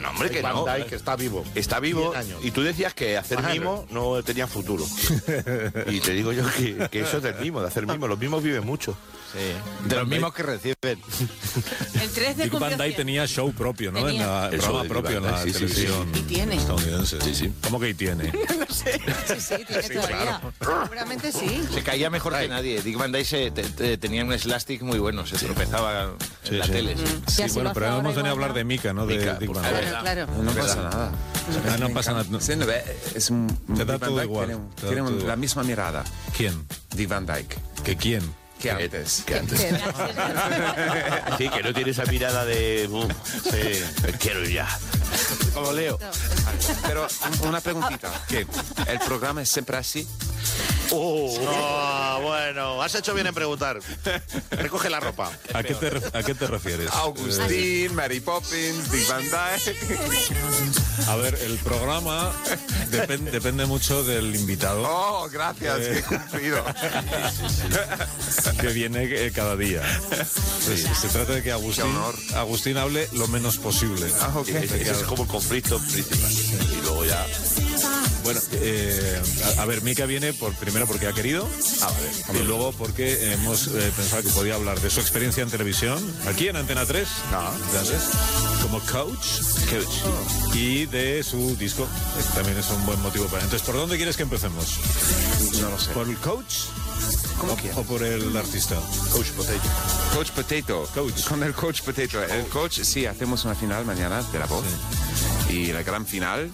no, hombre, que Van no. Dijk está vivo. Está vivo. 100 años. Y tú decías que hacer mimo no tenía futuro. Y te digo yo que eso es del mimo, de hacer mimo. Los mimos viven mucho. Sí, de los mismos que reciben. El 3 de Dick Van Dyke cumple tenía show propio, ¿no? Tenía. En la, El show programa de propio Dick en Van la Dyke, sí, televisión Y tiene. estadounidense. Sí, sí. ¿Cómo que ahí tiene? No sé. Sí, tiene todavía. Seguramente sí. Se caía mejor que nadie. Dick Van Dyke tenía un slastic muy bueno, se tropezaba en la tele. Sí. Sí, Ya se bueno, lo pero hace hemos ahora venido a igual, hablar de Mika, ¿no? Mika, De Dick por Van favor. Dyke. Claro. No pasa nada. Ah, no pasa nada. Sí, no, es un Te da Dick Van todo Dyke igual, tiene, te da tiene todo igual. la misma mirada. ¿Quién? Dick Van Dyke. ¿Que quién? Que antes. Que antes. Sí, que no tiene esa mirada de... sí, quiero ya. Como Leo. Pero una preguntita. ¿Qué? ¿El programa es siempre así? Bueno, has hecho bien en preguntar. Recoge la ropa. ¿A qué te refieres? Agustín, Mary Poppins, Dick Van Dyke. A ver, el programa depende mucho del invitado Oh, gracias, que he cumplido. que viene cada día. Sí, se trata de que Agustín hable lo menos posible. Ok. Ese es como el conflicto principal. Y luego ya... Bueno, a ver, Mika viene primero porque ha querido y luego porque hemos pensado que podía hablar de su experiencia en televisión, aquí en Antena 3, como coach, y de su disco, que también es un buen motivo para... Entonces, ¿por dónde quieres que empecemos? No lo sé. ¿Por el coach? ¿Cómo ¿O por el artista? Coach Potato. Coach Potato. Con el Coach Potato. El Coach, sí, hacemos una final mañana de La Voz. Y la gran final.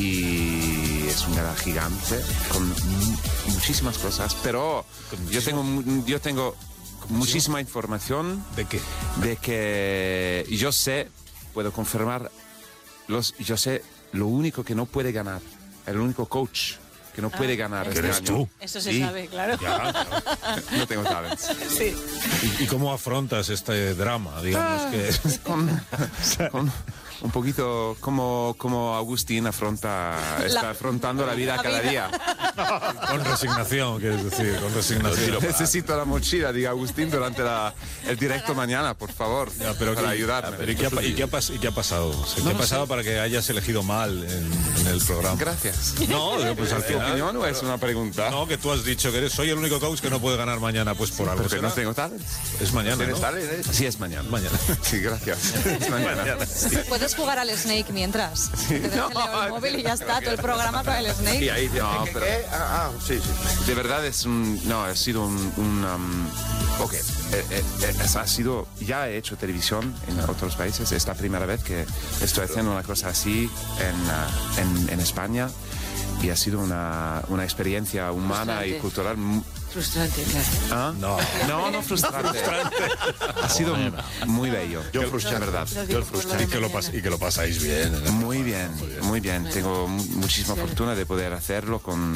Y es un gala gigante con muchísimas cosas. Pero yo tengo muchísima información. ¿De qué? De que yo sé, puedo confirmar, yo sé lo único que no puede ganar. El único coach que no puede ganar este eres año. tú. Eso se Sí. sabe, claro. No tengo talent. Sí. ¿Y cómo afrontas este drama, digamos que... Con un poquito como Agustín está afrontando la vida cada día. Con resignación, quieres decir, con resignación. Necesito la mochila, diga Agustín, durante el directo mañana, por favor, para ayudarme. Pero ¿y qué ha pasado? O sea, ¿qué ha pasado para que hayas elegido mal en el programa? Gracias. No, pues al ¿Es tu final... opinión o es una pregunta? No, que tú has dicho que soy el único coach que no puede ganar mañana, pues por algo Porque será. no tengo talent. Es mañana, ¿no? Sí, es mañana. Mañana. Sí, gracias. Es mañana. Puedes jugar al Snake mientras. Te dejas Leo el móvil y ya está, todo el programa con el Snake. Y ahí... No, pero Sí. de verdad ha sido ok, ha sido, ya he hecho televisión en otros países, es la primera vez que estoy haciendo una cosa así en España y ha sido una experiencia humana y cultural. Frustrante, claro. ¿Ah? No frustrante. Ha sido muy bello. Yo frustrante, verdad. Yo frustrante. Y que lo pasáis bien. Muy bien, muy bien. Tengo muchísima fortuna de poder hacerlo con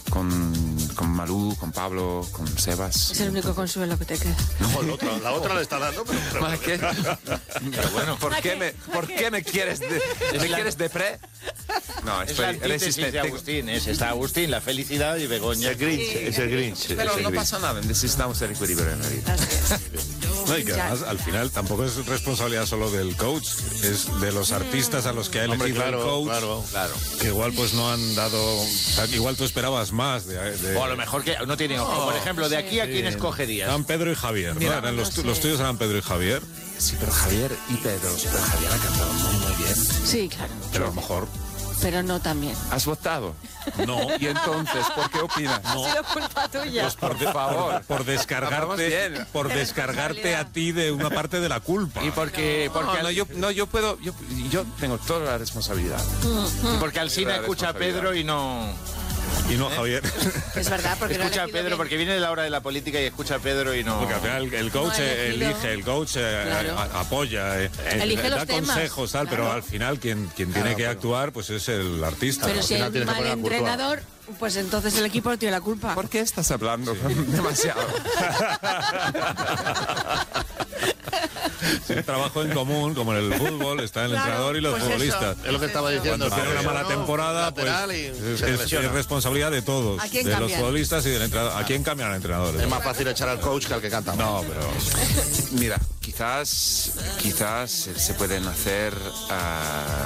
Malú, con Pablo, con Sebas. Es el único consuelo que te queda. No, la otra le está dando, pero ¿Más qué? Pero bueno, ¿por qué me quieres depre? No, Es la estoy antítesis de Agustín. Está Agustín, la felicidad, y Begoña. El Grinch, es el Grinch. Pero es el no Grinch. pasa nada, necesitamos el equilibrio en la vida. No, y que además, al final, tampoco es responsabilidad solo del coach, es de los artistas a los que ha elegido el coach. Claro. Que igual pues no han dado... O sea, que igual tú esperabas más de... O a lo mejor que no tiene ojo. Por ejemplo, de aquí a quién escogerías. Eran Pedro y Javier, ¿no? Eran los tuyos eran Pedro y Javier. Sí, pero Javier y Pedro. Pero Javier ha cantado muy bien. Sí, claro. Pero a lo mejor... Pero no también. ¿Has votado? No. Y entonces, ¿por qué opinas? Ha sido culpa tuya. Por favor. Por descargarte, por descargarte a ti de una parte de la culpa. Y porque Yo tengo toda la responsabilidad. porque Alsina escucha a Pedro y no... Y no a Javier. Es verdad, porque no ha Escucha a elegido Pedro, bien. porque viene de la hora de la política y escucha a Pedro y no... Porque al final el coach No ha elegido. elige, el coach Claro. apoya, Elige da los temas. consejos, tal, Claro. pero al final quien tiene que actuar pues es el artista. Pero ¿no? si Al hay final tienes que mal poner a Courtois. entrenador, pues entonces el equipo no tiene la culpa. ¿Por qué estás hablando demasiado? Es un trabajo en común, como en el fútbol, está el entrenador y los pues futbolistas. es lo que estaba diciendo. Cuando tiene una mala temporada, pues lateral y se es lesiona. responsabilidad de todos, ¿A quién de los cambian? futbolistas y del entrenador. ¿A quién cambian al entrenador? Es más fácil echar al coach que al que canta. No, pero... Mira, quizás se pueden hacer